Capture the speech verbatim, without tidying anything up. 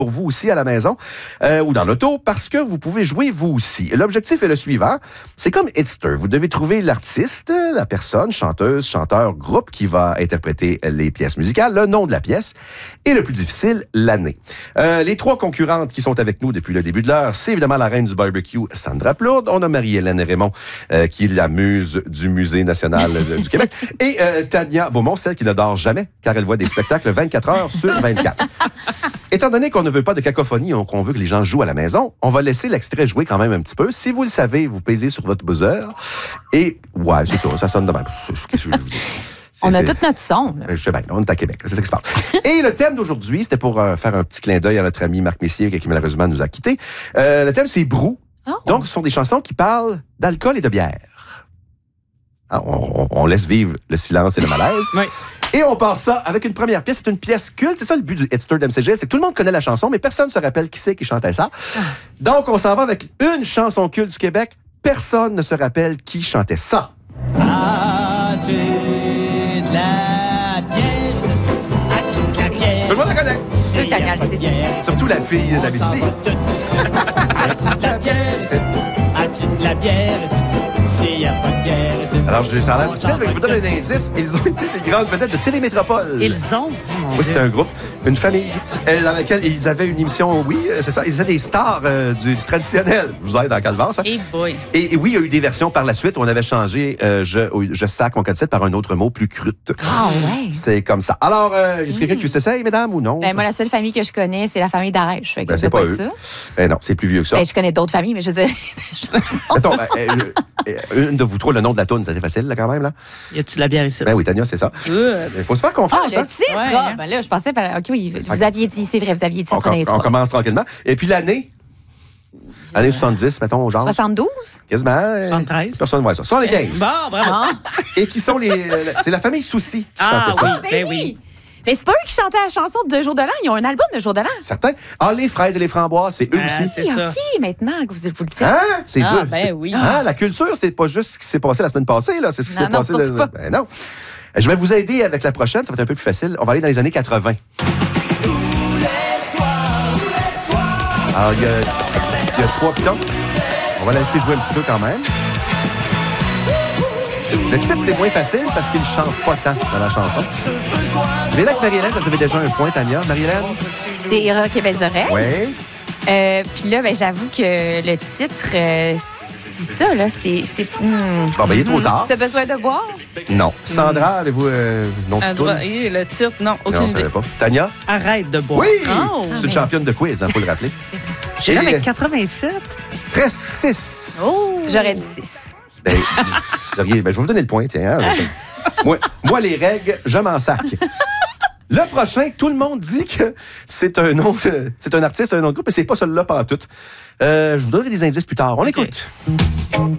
pour vous aussi à la maison euh, ou dans l'auto parce que vous pouvez jouer vous aussi. L'objectif est le suivant. C'est comme Hitster. Vous devez trouver l'artiste, la personne, chanteuse, chanteur, groupe qui va interpréter les pièces musicales, le nom de la pièce et le plus difficile, l'année. Euh, les trois concurrentes qui sont avec nous depuis le début de l'heure, c'est évidemment la reine du barbecue, Sandra Plourde. On a Marie-Hélène Raymond, euh, qui est la muse du Musée national euh, du Québec. Et euh, Tania Beaumont, celle qui ne dort jamais, car elle voit des spectacles vingt-quatre heures sur vingt-quatre. Étant donné qu'on ne veut pas de cacophonie, qu'on veut que les gens jouent à la maison, on va laisser l'extrait jouer quand même un petit peu. Si vous le savez, vous pesez sur votre buzzer. Et, ouais, c'est ça, ça sonne de même. Qu'est-ce que je veux dire? C'est, on a c'est... tout notre son. Là. Je sais bien, on est à Québec, c'est ça qui se passe. Et le thème d'aujourd'hui, c'était pour euh, faire un petit clin d'œil à notre ami Marc Messier, qui malheureusement nous a quittés. Euh, le thème, c'est Brou. Oh. Donc, ce sont des chansons qui parlent d'alcool et de bière. Ah, on, on, on laisse vivre le silence et le malaise. Oui. Et on part ça avec une première pièce. C'est une pièce culte. C'est ça le but du Hitster d'M C G. C'est que tout le monde connaît la chanson, mais personne ne se rappelle qui c'est qui chantait ça. Ah. Donc, on s'en va avec une chanson culte du Québec. Personne ne se rappelle qui chantait ça. As-tu de la bière? As-tu de la bière? Tout le monde la connaît. C'est Tania, c'est ça. Surtout la fille d'Abitibi. As-tu de la bière? As-tu de la bière? S'il n'y a pas de bière. Alors, je ça a l'air difficile, mais je vous donne un indice. Ils ont été des grandes vedettes de Télémétropole. Ils ont? Oui, c'était un groupe, une famille, euh, dans laquelle ils avaient une émission, oui, c'est ça, ils étaient des stars euh, du, du traditionnel. Je vous aide dans Calvance. Hein? Hey boy. Et, et oui, il y a eu des versions par la suite où on avait changé euh, je, je sac mon cassette par un autre mot plus crute. Ah ouais. C'est comme ça. Alors, euh, est-ce mmh. quelqu'un qui s'essaye, mesdames, ou non? Ben, moi, la seule famille que je connais, c'est la famille d'Arèche. Ben, c'est pas eux. Ça. Ben non, c'est plus vieux que ça. Ben, je connais d'autres familles, mais je veux dire... Attends, ben, euh, une de vous trois, le nom de la toune, c'était facile, là, quand même, là? Y a-tu de la bière ici? Ben oui, Tania, c'est ça. Il faut se faire confiance. Ah, le titre! Ouais, hein? Ben là, je pensais... OK, oui, vous okay. aviez dit, c'est vrai, vous aviez dit... On, com- on commence tranquillement. Et puis l'année? Année soixante-dix, mettons, genre. soixante-douze? Quasiment. soixante-treize. Personne ne voit ça. soixante-quinze. Bon, bravo. Et qui sont les... C'est la famille Soucy qui ah, chantait ça. Ah, ben oui! Mais c'est pas eux qui chantaient la chanson de Deux jours de l'an. Ils ont un album de Jour de l'an. Certains. Ah, les fraises et les framboises, c'est eux ah, aussi. C'est ça. OK, maintenant que vous vous le dites. Hein? C'est ah, dur. Ben c'est... oui. Hein? La culture, c'est pas juste ce qui s'est passé la semaine passée, là. C'est ce qui non, s'est non, passé... De... Pas. Ben non. Je vais vous aider avec la prochaine. Ça va être un peu plus facile. On va aller dans les années quatre-vingts. Tous les soirs, tous les soirs. Alors, il y a, il y a trois pitons. On va la laisser jouer un petit peu quand même. Le titre, c'est moins facile parce qu'il ne chante pas tant dans la chanson. Je vais là avec Marie-Hélène, vous avez déjà un point, Tania. Marie-Hélène? C'est Rock et Belles Oreilles. Oui. Euh, Puis là, ben, j'avoue que le titre, euh, c'est ça, là. C'est. c'est mm, bon, ben, il est trop tard. Ce besoin de boire? Non. Sandra, avez-vous euh, nom de toune? Et le titre, non, aucune non, idée. Pas. Tania? Arrête de boire. Oui! Oh. C'est une ah, championne de quiz, il hein, faut le rappeler. J'irais avec quatre-vingt-sept. Presque six. Oh! J'aurais dit six. Ben, ben, je vais vous donner le point, tiens. Hein, moi, moi, les règles, je m'en sac. Le prochain, tout le monde dit que c'est un nom, c'est un artiste, un nom de groupe, mais c'est pas celui-là pantoute. Euh, je vous donnerai des indices plus tard. On okay. écoute.